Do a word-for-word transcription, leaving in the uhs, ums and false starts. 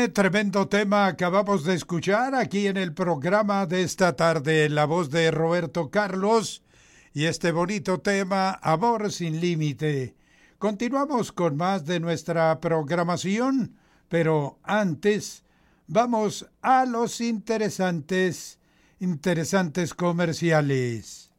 Qué tremendo tema acabamos de escuchar aquí en el programa de esta tarde, en la voz de Roberto Carlos y este bonito tema, Amor sin límite. Continuamos con más de nuestra programación, pero antes vamos a los interesantes, interesantes comerciales.